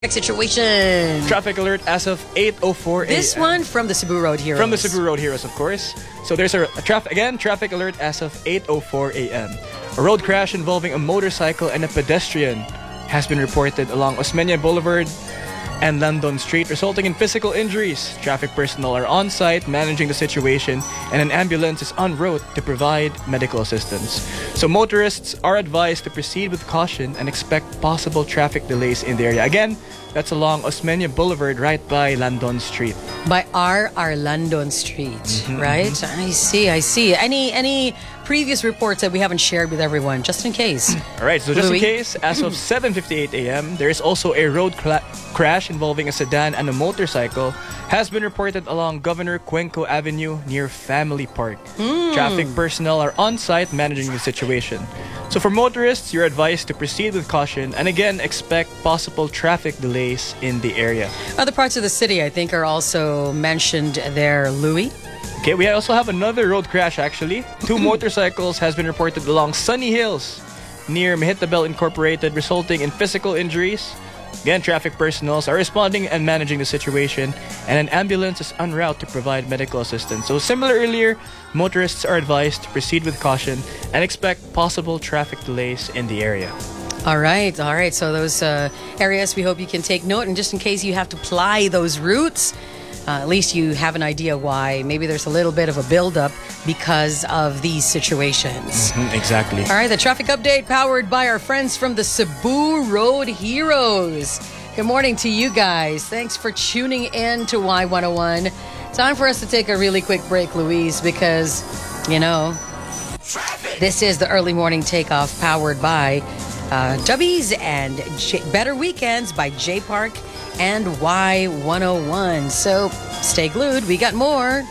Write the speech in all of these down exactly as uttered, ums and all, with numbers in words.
Situation. Traffic alert as of eight oh four a m. This one from the Cebu Road Heroes. From the Cebu Road Heroes, of course. So there's a, a traffic again traffic alert as of eight oh four a m. A road crash involving a motorcycle and a pedestrian has been reported along Osmeña Boulevard and Landon Street, resulting in physical injuries. Traffic personnel are on site managing the situation, and an ambulance is en route to provide medical assistance. So motorists are advised to proceed with caution and expect possible traffic delays in the area. Again, that's along Osmeña Boulevard, right by Landon Street. By R R Landon Street, mm-hmm, right? Mm-hmm. I see, I see. Any any previous reports that we haven't shared with everyone, just in case? All right, so just Louis? in case, as of seven fifty-eight a m, there is also a road cla- crash involving a sedan and a motorcycle has been reported along Governor Cuenco Avenue near Family Park. Mm. Traffic personnel are on site managing the situation. So for motorists, you're advised to proceed with caution and again expect possible traffic delays in the area. Other parts of the city, I think, are also mentioned there, Louis. Okay, we also have another road crash actually. Two motorcycles has been reported along Sunny Hills near Mehitabel Incorporated, resulting in physical injuries. Again, traffic personnel are responding and managing the situation, and an ambulance is en route to provide medical assistance. So similar earlier, motorists are advised to proceed with caution and expect possible traffic delays in the area. All right, all right. So those uh, areas, we hope you can take note, and just in case you have to ply those routes, Uh, at least you have an idea why. Maybe there's a little bit of a buildup because of these situations. Mm-hmm, exactly. All right, the traffic update powered by our friends from the Cebu Road Heroes. Good morning to you guys. Thanks for tuning in to Y one oh one. Time for us to take a really quick break, Louise, because, you know, this is the early morning takeoff powered by uh, Dubbies and J- Better Weekends by J Park and Y one oh one. So stay glued. We got more.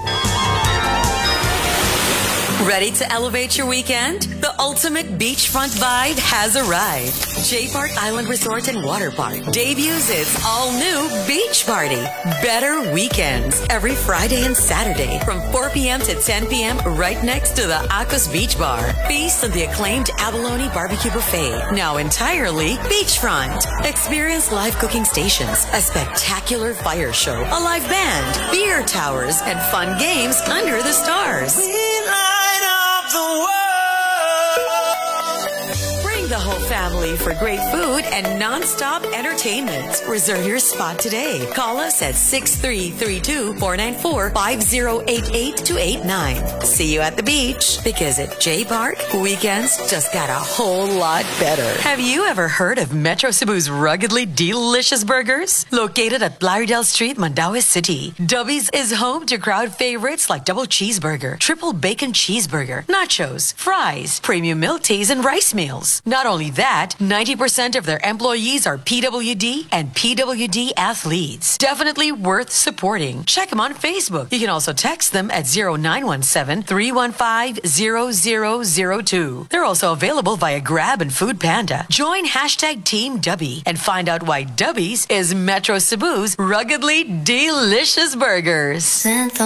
Ready to elevate your weekend? The ultimate beachfront vibe has arrived. J Park Island Resort and Water Park debuts its all-new beach party. Better Weekends every Friday and Saturday from four p.m. to ten p.m. right next to the Acos Beach Bar. Feast on the acclaimed Abalone Barbecue Buffet, now entirely beachfront. Experience live cooking stations, a spectacular fire show, a live band, beer towers, and fun games under the stars. The Bring the whole family for great food and non-stop entertainment. Reserve your spot today. Call us at six three three two, four nine four, five zero eight eight to eight nine. See you at the beach, because at J Park, weekends just got a whole lot better. Have you ever heard of Metro Cebu's ruggedly delicious burgers? Located at Blaridel Street, Mandaue City, Dubbies is home to crowd favorites like double cheeseburger, triple bacon cheeseburger, nachos, fries, premium milk teas, and rice meals. Not only that, ninety percent of their employees are P W D and P W D athletes. Definitely worth supporting. Check them on Facebook. You can also text them at zero nine one seven, three one five, zero zero zero two. They're also available via Grab and Food Panda. Join hashtag Team Dubby and find out why Dubbies is Metro Cebu's ruggedly delicious burgers.